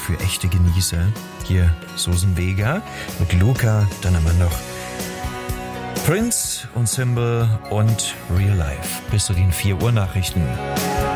für echte Genießer. Hier Susan Vega mit Luca, dann haben wir noch Prince und Symbol und Real Life bis zu den 4 Uhr Nachrichten.